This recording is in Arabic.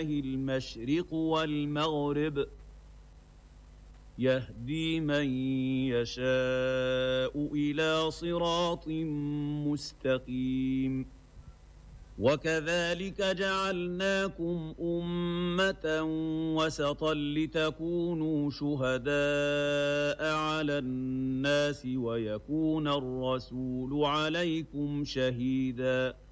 لله المشرق والمغرب يهدي من يشاء إلى صراط مستقيم وكذلك جعلناكم أمة وسطا لتكونوا شهداء على الناس ويكون الرسول عليكم شهيداً